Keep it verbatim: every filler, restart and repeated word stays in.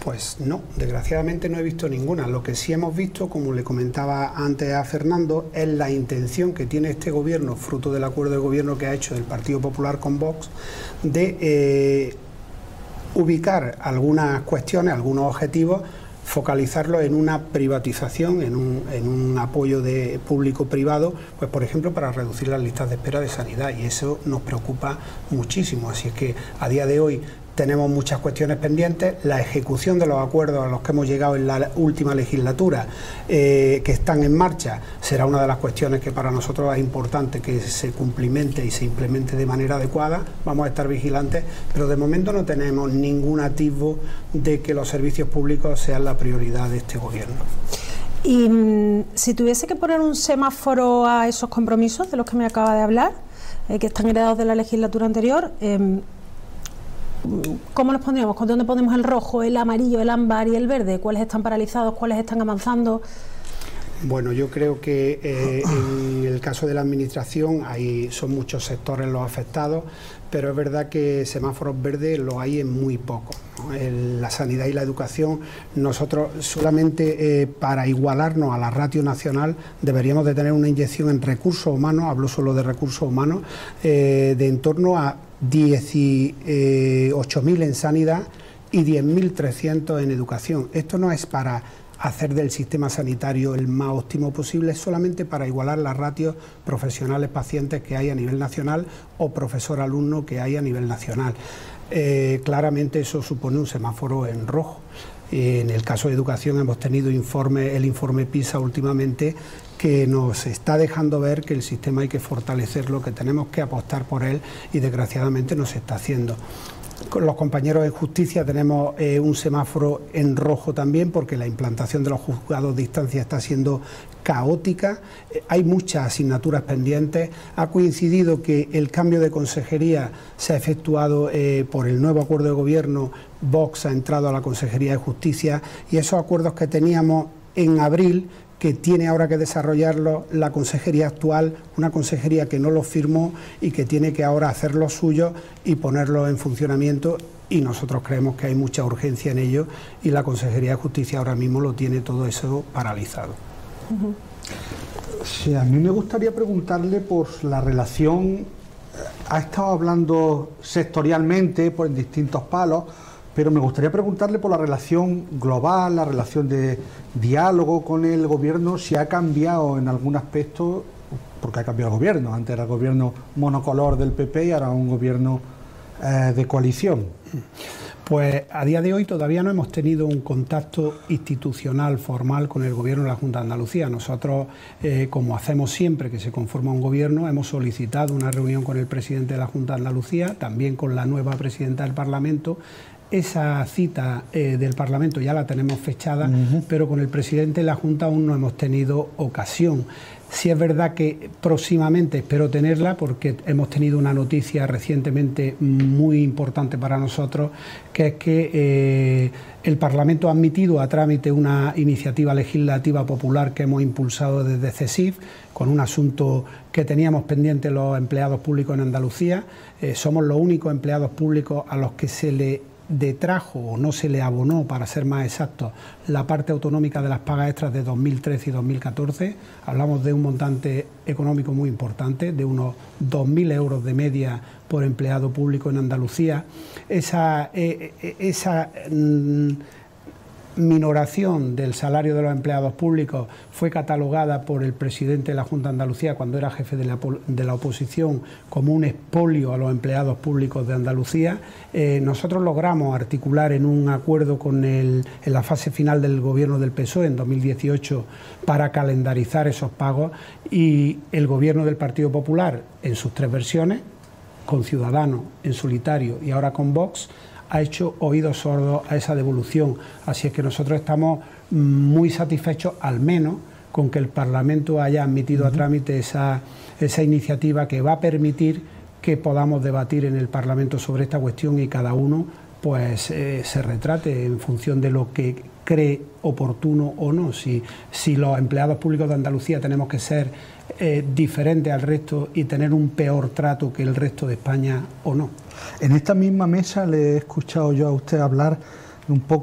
Pues no, desgraciadamente no he visto ninguna. Lo que sí hemos visto, como le comentaba antes a Fernando, es la intención que tiene este gobierno, fruto del acuerdo de gobierno que ha hecho el Partido Popular con Vox, de eh, ubicar algunas cuestiones, algunos objetivos, focalizarlo en una privatización, en un, en un apoyo de público-privado, pues por ejemplo para reducir las listas de espera de sanidad, y eso nos preocupa muchísimo. Así es que a día de hoy tenemos muchas cuestiones pendientes. La ejecución de los acuerdos a los que hemos llegado en la última legislatura, eh, que están en marcha, será una de las cuestiones que para nosotros es importante que se cumplimente y se implemente de manera adecuada. Vamos a estar vigilantes, pero de momento no tenemos ningún atisbo de que los servicios públicos sean la prioridad de este gobierno. Y mmm, si tuviese que poner un semáforo a esos compromisos de los que me acaba de hablar, eh, que están heredados de la legislatura anterior, eh, ¿cómo los pondríamos? ¿Dónde ponemos el rojo, el amarillo, el ámbar y el verde? ¿Cuáles están paralizados? ¿Cuáles están avanzando? Bueno, yo creo que eh, en el caso de la administración hay, son muchos sectores los afectados, pero es verdad que semáforos verdes los hay en muy pocos, ¿no? En la sanidad y la educación, nosotros solamente eh, para igualarnos a la ratio nacional deberíamos de tener una inyección en recursos humanos, hablo solo de recursos humanos, eh, de en torno a dieciocho mil en sanidad y diez mil trescientos en educación. Esto no es para hacer del sistema sanitario el más óptimo posible, es solamente para igualar las ratios profesionales-pacientes que hay a nivel nacional o profesor-alumno que hay a nivel nacional. Eh, claramente eso supone un semáforo en rojo. En el caso de educación hemos tenido informe, el informe PISA últimamente, que nos está dejando ver que el sistema hay que fortalecerlo, que tenemos que apostar por él y desgraciadamente no se está haciendo. Con los compañeros en justicia tenemos eh, un semáforo en rojo también, porque la implantación de los juzgados de instancia está siendo caótica, eh, hay muchas asignaturas pendientes, ha coincidido que el cambio de consejería se ha efectuado eh, por el nuevo acuerdo de gobierno, Vox ha entrado a la Consejería de Justicia y esos acuerdos que teníamos en abril, que tiene ahora que desarrollarlo la consejería actual, una consejería que no lo firmó y que tiene que ahora hacer lo suyo y ponerlo en funcionamiento, y nosotros creemos que hay mucha urgencia en ello y la Consejería de Justicia ahora mismo lo tiene todo eso paralizado. Uh-huh. Sí, a mí me gustaría preguntarle por la relación, ha estado hablando sectorialmente por distintos palos, pero me gustaría preguntarle por la relación global, la relación de diálogo con el gobierno, si ha cambiado en algún aspecto, porque ha cambiado el gobierno. Antes era el gobierno monocolor del P P y ahora un gobierno eh, de coalición. Pues a día de hoy todavía no hemos tenido un contacto institucional formal con el Gobierno de la Junta de Andalucía. Nosotros, eh, como hacemos siempre que se conforma un gobierno, hemos solicitado una reunión con el presidente de la Junta de Andalucía, también con la nueva presidenta del Parlamento. Esa cita eh, del Parlamento ya la tenemos fechada, uh-huh. pero con el presidente de la Junta aún no hemos tenido ocasión. Sí es verdad que próximamente espero tenerla, porque hemos tenido una noticia recientemente muy importante para nosotros, que es que eh, el Parlamento ha admitido a trámite una iniciativa legislativa popular que hemos impulsado desde CESIF, con un asunto que teníamos pendiente los empleados públicos en Andalucía. Eh, somos los únicos empleados públicos a los que se le detrajo o no se le abonó, para ser más exactos, la parte autonómica de las pagas extras de dos mil trece y dos mil catorce. Hablamos de un montante económico muy importante, de unos dos mil euros de media por empleado público en Andalucía. Esa, eh, esa mm, minoración del salario de los empleados públicos fue catalogada por el presidente de la Junta de Andalucía, cuando era jefe de la, de la oposición, como un expolio a los empleados públicos de Andalucía. Eh, nosotros logramos articular en un acuerdo con el, en la fase final del gobierno del P S O E en dos mil dieciocho para calendarizar esos pagos, y el gobierno del Partido Popular, en sus tres versiones, con Ciudadanos, en solitario y ahora con Vox, ha hecho oídos sordos a esa devolución. Así es que nosotros estamos muy satisfechos, al menos, con que el Parlamento haya admitido uh-huh. a trámite esa, esa iniciativa que va a permitir que podamos debatir en el Parlamento sobre esta cuestión y cada uno pues eh, se retrate en función de lo que cree oportuno o no. Si, si los empleados públicos de Andalucía tenemos que ser eh, diferentes al resto y tener un peor trato que el resto de España o no. En esta misma mesa le he escuchado yo a usted hablar un poco